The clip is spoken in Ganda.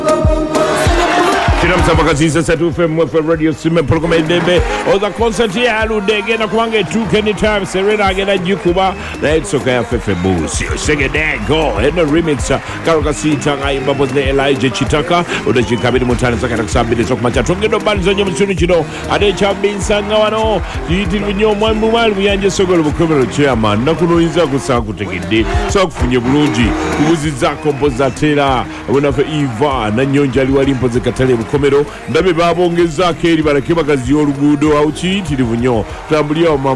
Msabakaziza Satu FM for Radio Sime Program Debe or the concert here Aludegena Kwange 2 anytime Serena Agena Jukuba that's okay Fefe Boosi sing it there go and the remix Karokasi Tanga Babos Elijah Chitaka or the Chikabidi Montana Sakabidi Sokmacha Tongeno Banzo Sunichino Ade Chabin Sangawano Yitin Vinyo Mwamual we are just so good criminal chairman Nakuno Izaku Saku Tekindi Sok Funye Burundi Uziza Compozatera Wenafe Eva Nanyonjali Walimpo Zekatale Komero ndabe babongeza keri barakeba kazi y'oluguudo awukiyitirivu nnyo tambulira